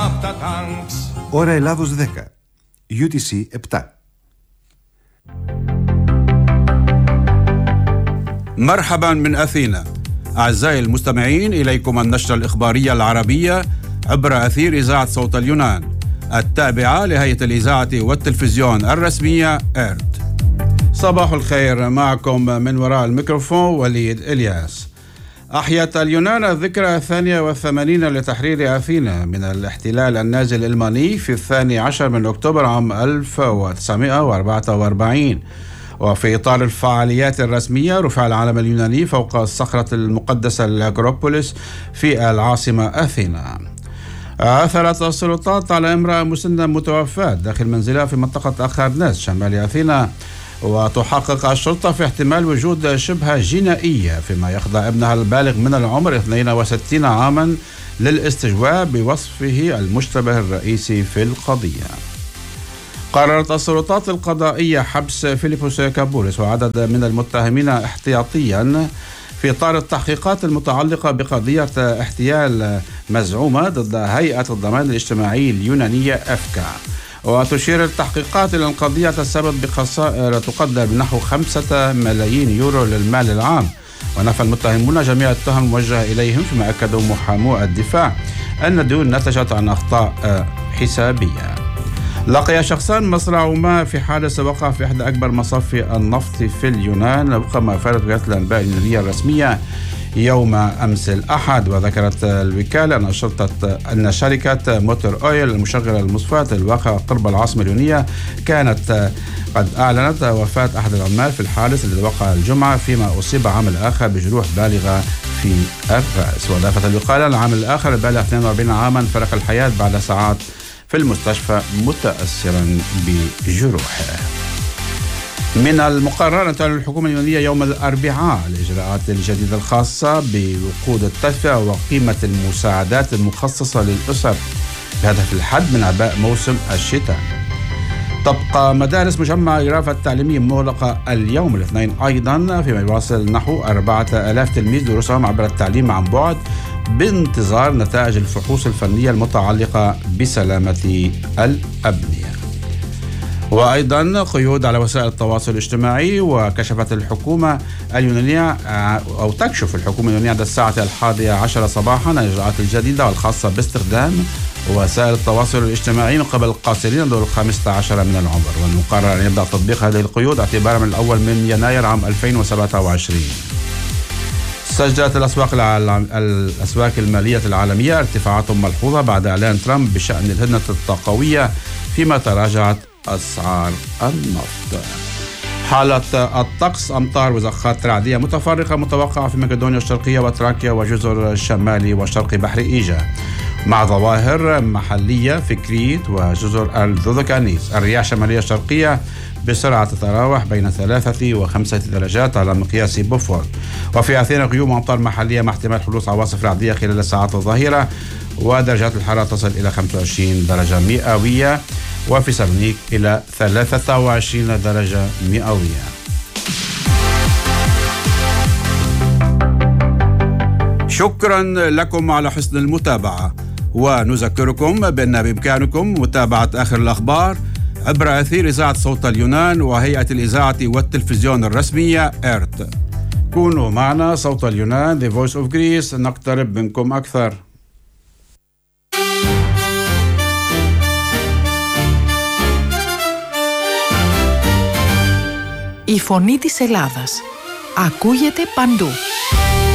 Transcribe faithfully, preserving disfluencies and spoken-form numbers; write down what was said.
Ώρα Ελλάδος δέκα, γιου τι σι επτά. مرحبا من أثينا. أعزائي المستمعين، إليكم النشرة الإخبارية العربية عبر أثير إذاعة صوت اليونان التابعة لهيئة الإذاعة والتلفزيون الرسمية إيرت. صباح الخير، معكم من وراء الميكروفون وليد إلياس. أحيت اليونان الذكرى الثانية والثمانين لتحرير أثينا من الاحتلال النازي الألماني في الثاني عشر من أكتوبر عام ألف وتسعمائة وأربعة وأربعين. وفي إطار الفعاليات الرسمية رفع العلم اليوناني فوق الصخرة المقدسة الأكروبوليس في العاصمة أثينا. عثرت السلطات على امرأة مسنة متوفاة داخل منزلها في منطقة أخارناس شمال أثينا، وتحقق الشرطة في احتمال وجود شبهة جنائية فيما يخضع ابنها البالغ من العمر اثنين وستين عاما للاستجواب بوصفه المشتبه الرئيسي في القضية. قررت السلطات القضائية حبس فيليبوس كابوريس وعدد من المتهمين احتياطيا في إطار التحقيقات المتعلقة بقضية احتيال مزعومة ضد هيئة الضمان الاجتماعي اليونانية أفكا. وتشير التحقيقات إلى أن القضية تسبب بخسائر تقدر بنحو خمسة ملايين يورو للمال العام. ونفى المتهمون جميع التهم الموجهة إليهم، فيما أكدوا محامو الدفاع أن الديون نتجت عن أخطاء حسابية. لقي شخصان مصرعهما في حادث وقع في إحدى أكبر مصافي النفط في اليونان وفق ما أفادت وكالة الأنباء اليونانية الرسمية يوم أمس الأحد. وذكرت الوكالة أن شرطة أن شركة موتور أويل المشغلة للمصفاة الواقعة قرب العاصمة اليونانية كانت قد أعلنت وفاة أحد العمال في الحادث الذي وقع الجمعة، فيما أصيب عامل آخر بجروح بالغة في الرأس. وأضافت الوكالة أن العامل الآخر البالغ اثنين وأربعين عاما فرق الحياة بعد ساعات في المستشفى متأثرا بجروحه. من المقرر أن تعلن الحكومة اليونانية يوم الأربعاء الإجراءات الجديدة الخاصة بوقود التدفئة وقيمة المساعدات المخصصة للأسر بهدف الحد من عباء موسم الشتاء. تبقى مدارس مجمع إغرافة التعليمية مغلقة اليوم الاثنين أيضا، فيما يواصل نحو أربعة آلاف تلميذ دروسهم عبر التعليم عن بعد بانتظار نتائج الفحوص الفنية المتعلقة بسلامة الأبنية. وأيضا قيود على وسائل التواصل الاجتماعي. وكشفت الحكومة اليونانية أو تكشف الحكومة اليونانية عند الساعة الحادية عشر صباحا الإجراءات الجديدة والخاصة باستخدام وسائل التواصل الاجتماعي من قبل القاصرين دون الخامسة عشر من العمر. والمقرر أن يبدأ تطبيق هذه القيود اعتبارا من الأول من يناير عام ألفين وسبعة وعشرين. سجلت الأسواق العالم الأسواق المالية العالمية ارتفاعات ملحوظة بعد إعلان ترامب بشأن الهدنة الطاقوية، فيما تراجعت أسعار النفط. حالة الطقس: أمطار وزخات رعدية متفرقة متوقعة في مقدونيا الشرقية وتراكيا وجزر الشمالي وشرق بحر إيجا، مع ظواهر محلية في كريت وجزر الدودوكانيس. الرياح الشمالية الشرقية بسرعة تتراوح بين ثلاثة وخمسة درجات على مقياس بوفورد. وفي أثينا غيوم أمطار محلية مع احتمال حدوث عواصف رعدية خلال ساعات الظهيرة، ودرجات الحرارة تصل إلى خمسة وعشرين درجة مئوية، وفي سالونيك إلى ثلاثة وعشرين درجة مئوية. شكرا لكم على حسن المتابعة، ونذكركم بأن بإمكانكم متابعة آخر الأخبار عبر أثير إذاعة صوت اليونان وهيئة الإذاعة والتلفزيون الرسمية إيرت. كونوا معنا، صوت اليونان The Voice of Greece، نقترب منكم أكثر. Η φωνή της Ελλάδας ακούγεται παντού.